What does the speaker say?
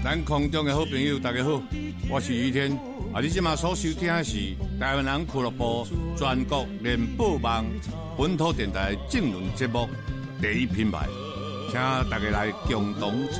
咱空中的好朋友，大家好，我是于天。你即马所收听的是台湾人俱乐部全国联播网本土电台政论节目第一品牌，请大家来共同